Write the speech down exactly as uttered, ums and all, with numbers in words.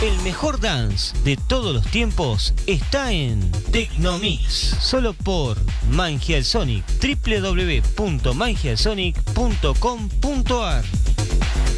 El mejor dance de todos los tiempos está en Tecnomix, solo por Mangial Sonic, w w w punto mangial sonic punto com punto a r.